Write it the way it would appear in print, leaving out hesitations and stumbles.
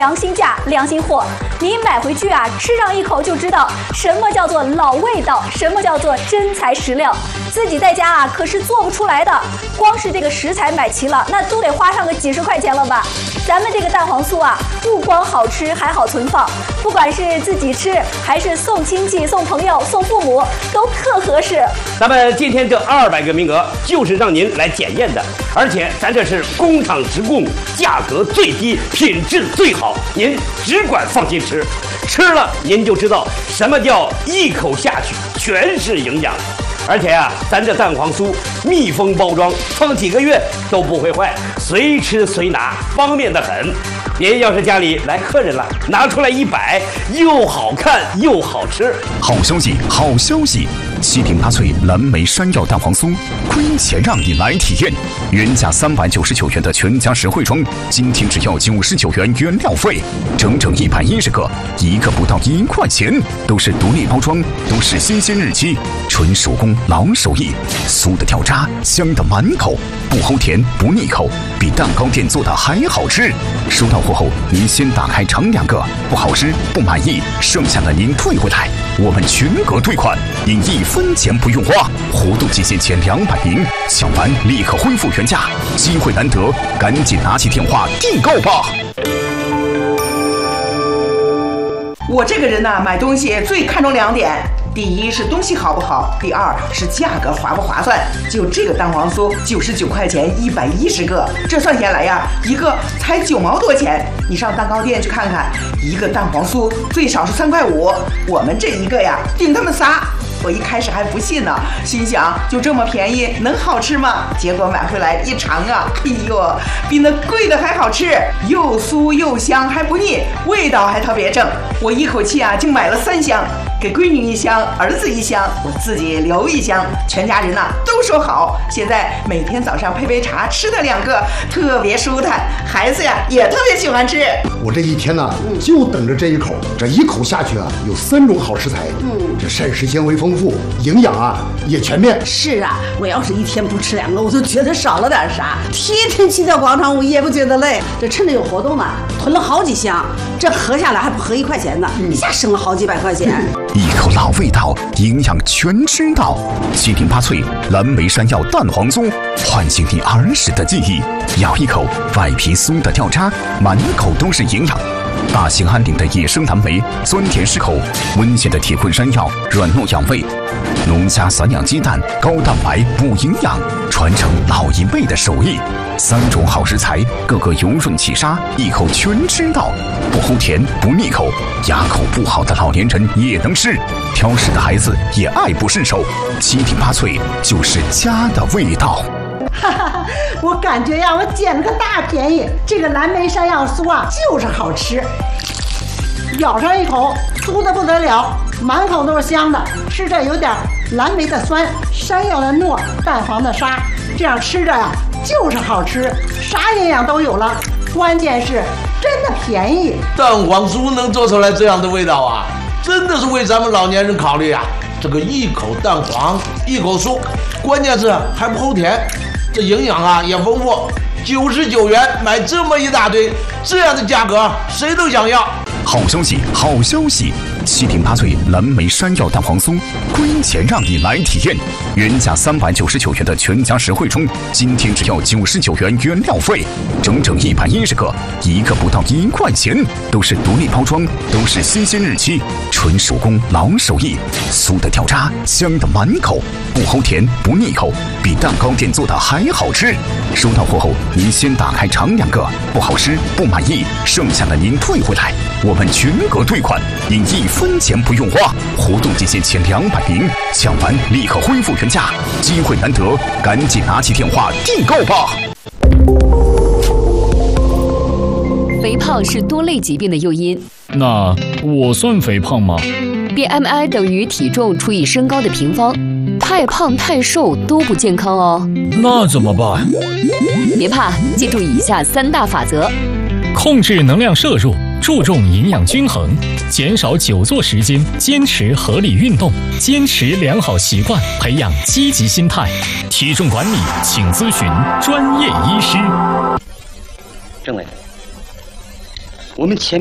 良心价，良心货，你买回去啊，吃上一口就知道什么叫做老味道，什么叫做真材实料。自己在家啊，可是做不出来的。光是这个食材买齐了，那都得花上个几十块钱了吧？咱们这个蛋黄酥啊，不光好吃，还好存放。不管是自己吃，还是送亲戚、送朋友、送父母，都特合适。 咱们今天这200个名额，就是让您来检验的。而且咱这是工厂直供，价格最低，品质最好，您只管放心吃。吃了您就知道什么叫一口下去全是营养。而且啊，咱这蛋黄酥密封包装，放几个月都不会坏，随吃随拿，方便得很。您要是家里来客人了，拿出来一摆，又好看又好吃。 好消息，好消息！7品8脆蓝莓山药蛋黄酥，亏钱让你来体验。原价399元的全家实惠装，今天只要99元原料费，整整110个，一个不到1块钱，都是独立包装，都是新鲜日期，纯手工老手艺，酥的掉渣，香的满口，不齁甜不腻口，比蛋糕店做的还好吃。收到货后，您先打开尝2个，不好吃不满意，剩下的您退回来，我们全额退款，您1分钱不用花。活动期限前200名，抢完立刻恢复原价，机会难得，赶紧拿起电话订购吧。 我这个人呢，买东西最看重2点。第一是东西好不好，第二是价格划不划算。就这个蛋黄酥99块钱110个，这算下来呀，一个才9毛多钱。你上蛋糕店去看看，一个蛋黄酥最少是3块5，我们这一个呀顶他们仨。我一开始还不信呢，心想就这么便宜能好吃吗？结果买回来一尝啊，哎呦，比那贵的还好吃，又酥又香还不腻，味道还特别正。我一口气啊就买了3箱，给闺女1箱，儿子1箱，我自己留1箱，全家人呐都说好。现在每天早上配杯茶，吃它2个，特别舒坦，孩子呀也特别喜欢吃。 我这一天呢就等着这一口，这一口下去啊，有3种好食材，这膳食纤维丰富，营养啊也全面。 是啊，我要是一天不吃2个，我就觉得少了点啥。天天去到广场舞也不觉得累，这趁着有活动呢，囤了好几箱，这合下来还不合1块钱呢，一下省了好几百块钱。 一口老味道，营养全知道。7品8脆蓝莓山药蛋黄酥，唤醒你儿时的记忆。咬一口，外皮酥的掉渣，满口都是营养。大兴安岭的野生蓝莓，酸甜适口；温县的铁棍山药，软糯养胃；农家散养鸡蛋，高蛋白补营养，传承老一辈的手艺。3种好食材，个个油润起沙，一口全吃到，不齁甜不腻口，牙口不好的老年人也能吃，挑食的孩子也爱不释手。7品8脆就是家的味道。 哈哈，我感觉呀，我捡了个大便宜。这个蓝莓山药酥啊，就是好吃，咬上一口，酥的不得了，满口都是香的。吃着有点蓝莓的酸，山药的糯，蛋黄的沙，这样吃着呀，就是好吃，啥营养都有了。关键是真的便宜。 蛋黄酥能做出来这样的味道啊，真的是为咱们老年人考虑啊。这个一口蛋黄，一口酥，关键是还不齁甜。这营养啊也丰富，99元买这么一大堆，这样的价格谁都想要。 好消息，好消息！7品8脆蓝莓山药蛋黄酥，亏钱让你来体验。原价399元的全家实惠装，今天只要99元原料费，整整110个，一个不到1块钱，都是独立包装，都是新鲜日期，纯手工老手艺，酥的掉渣，香的满口，不齁甜不腻口，比蛋糕店做的还好吃。收到货后，您先打开尝2个，不好吃不满意，剩下的您退回来，我们全额退款，您1分钱不用花。活动期限前200名，抢完立刻恢复原价，机会难得，赶紧拿起电话订购吧。 肥胖是多类疾病的诱因。 那我算肥胖吗？ BMI 等于体重除以身高的平方，太胖太瘦都不健康哦。 那怎么办？ 别怕，记住以下3大法则： 控制能量摄入，注重营养均衡，减少久坐时间，坚持合理运动，坚持良好习惯，培养积极心态。体重管理，请咨询专业医师。 政委， 我们前